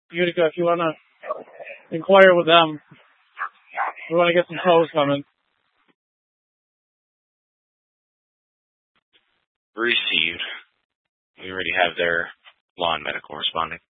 Utica, if you want to inquire with them. We want to get some tows coming. Received. We already have their lawn medical responding.